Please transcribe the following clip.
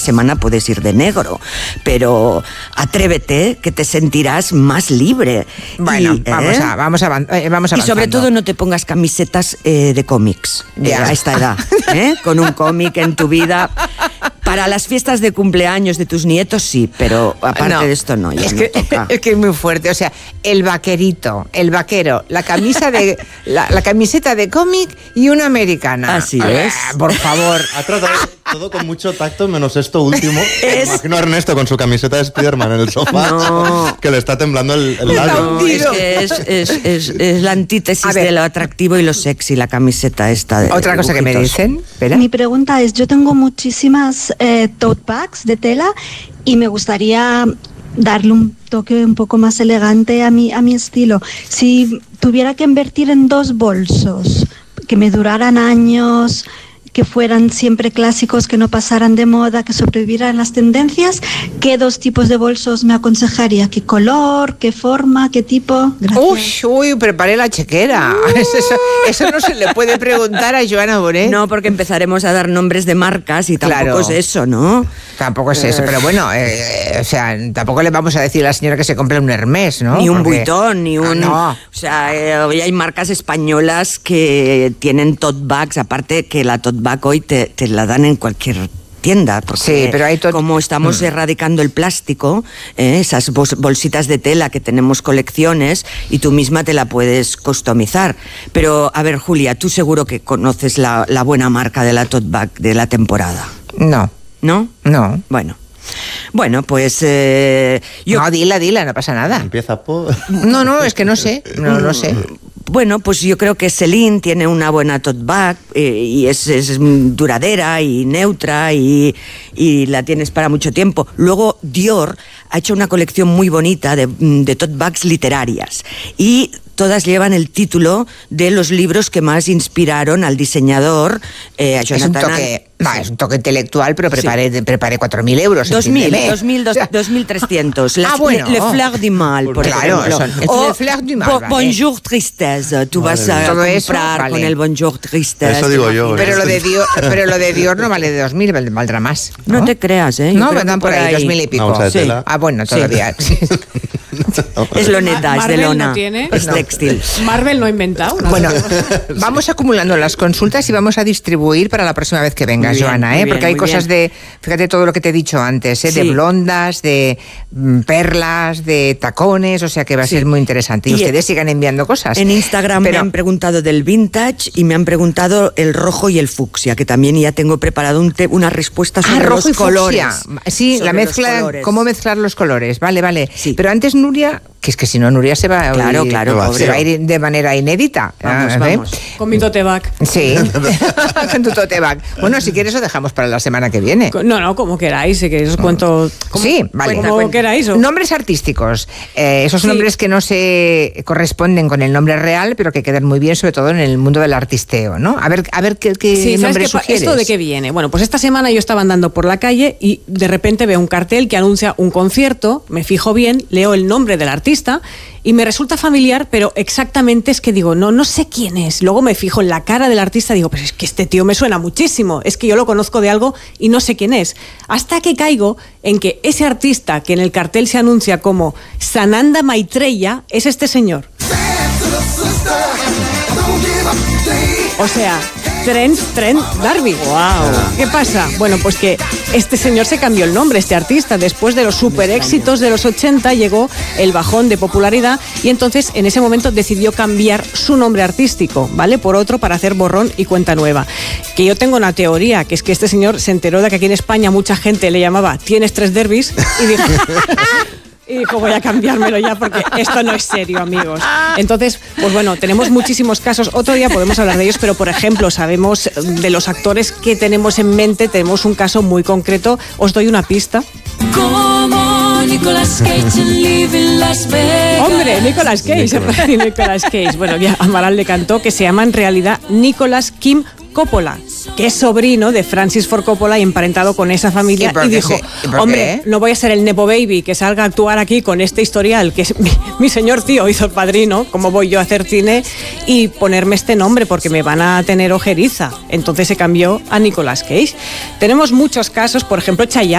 semana puedes ir de negro, pero atrévete, que te sentirás más libre. Bueno, vamos avanzando. Y sobre todo no te pongas camisetas de cómics a esta edad, con un cómic en tu vida. Para las fiestas de cumpleaños de tus nietos sí, pero aparte de esto no. Es que es muy fuerte, o sea, el vaquerito, el vaquero, la camisa de la camiseta de cómic y una americana. Así es. Por favor. Ha tratado todo con mucho tacto, menos esto último. Me imagino a Ernesto con su camiseta de Spiderman en el sofá, que le está temblando el labio. No, es que es la antítesis de lo atractivo y lo sexy, la camiseta esta. Otra cosa que me dicen. ¿Espera? Mi pregunta es, yo tengo muchísimas tote bags de tela y me gustaría darle un toque un poco más elegante a mi estilo. Si tuviera que invertir en 2 bolsos que me duraran años, que fueran siempre clásicos, que no pasaran de moda, que sobrevivieran las tendencias, ¿qué 2 tipos de bolsos me aconsejaría? ¿Qué color? ¿Qué forma? ¿Qué tipo? Gracias. Uy, preparé la chequera. Eso no se le puede preguntar a Joana Bonet. No, porque empezaremos a dar nombres de marcas y tampoco es eso, ¿no? Tampoco es eso, pero bueno, o sea, tampoco le vamos a decir a la señora que se compre un Hermès, ¿no? Ni un Vuitton, ni un... No. O sea, hoy hay marcas españolas que tienen tote bags, aparte que la tote bag hoy te la dan en cualquier tienda, porque sí, pero hay como estamos erradicando el plástico, esas bolsitas de tela que tenemos colecciones, y tú misma te la puedes customizar. Pero, a ver, Julia, tú seguro que conoces la buena marca de la tote bag de la temporada. No. ¿No? No. Bueno, pues yo... No, dila, no pasa nada. Empieza por... No, es que no sé, no sé. Bueno, pues yo creo que Celine tiene una buena tote bag y es duradera y neutra y la tienes para mucho tiempo. Luego Dior ha hecho una colección muy bonita de tote bags literarias y todas llevan el título de los libros que más inspiraron al diseñador, a Jonathan. Es un toque intelectual, pero preparé 4.000 euros. 2.300. Bueno. Le Fleur du Mal, por ejemplo. Le Fleur du Mal. Bonjour Tristesse. Tú vas a comprar con el Bonjour Tristesse. Eso digo yo. Pero lo de Dior no vale de 2.000, valdrá más. No te creas, ¿eh? No, vendrán por ahí 2.000 y pico. Sí. Bueno, todavía. Es loneta, es de lona. No tiene. Es textil. Marvel no ha inventado. Bueno, vamos acumulando las consultas y vamos a distribuir para la próxima vez que vengas, Joana, porque hay cosas de, fíjate todo lo que te he dicho antes, de blondas, de perlas, de tacones, o sea que va a ser muy interesante. Y ustedes sigan enviando cosas. En Instagram me han preguntado del vintage y me han preguntado el rojo y el fucsia, que también ya tengo preparado una respuesta sobre rojo los colores. Sí, la mezcla, cómo mezclar los colores, vale. Sí. Pero antes Nuria, que es que si no Nuria se va a ir, se va a ir de manera inédita. Vamos. Con mi tote bag. Sí, con tu tote bag. Bueno, si quieres lo dejamos para la semana que viene. No, como queráis, si queréis os cuento. Sí, vale. Como queráis. Nombres artísticos. Esos nombres que no se corresponden con el nombre real, pero que quedan muy bien, sobre todo en el mundo del artisteo, ¿no? A ver qué nombre sugieres. ¿Esto de qué viene? Bueno, pues esta semana yo estaba andando por la calle y de repente veo un cartel que anuncia un concierto, me fijo bien, leo el nombre del artista y me resulta familiar, pero exactamente es que digo, no sé quién es. Luego me fijo en la cara del artista y digo, pues es que este tío me suena muchísimo, es que yo lo conozco de algo y no sé quién es. Hasta que caigo en que ese artista que en el cartel se anuncia como Sananda Maitreya es este señor. O sea, Trent D'Arby. Wow. ¿Qué pasa? Bueno, pues que este señor se cambió el nombre, este artista. Después de los super éxitos de los 80 llegó el bajón de popularidad y entonces en ese momento decidió cambiar su nombre artístico, ¿vale? Por otro para hacer borrón y cuenta nueva. Que yo tengo una teoría, que es que este señor se enteró de que aquí en España mucha gente le llamaba "Tienes 3 derbis" y dijo... Y dijo, voy a cambiármelo ya porque esto no es serio, amigos. Entonces, pues bueno, tenemos muchísimos casos. Otro día podemos hablar de ellos, pero por ejemplo, sabemos de los actores que tenemos en mente, tenemos un caso muy concreto. Os doy una pista. Como Nicolas Cage en Living Las Vegas. Hombre, Nicolas Cage. Bueno, ya Amaral le cantó, que se llama en realidad Nicolas Kim Coppola, que es sobrino de Francis Ford Coppola y emparentado con esa familia, y dijo, hombre, no voy a ser el Nepo Baby que salga a actuar aquí con este historial, que es mi señor tío hizo El Padrino, ¿cómo voy yo a hacer cine y ponerme este nombre? Porque me van a tener ojeriza. Entonces se cambió a Nicolas Cage. Tenemos muchos casos, por ejemplo, Chayanne.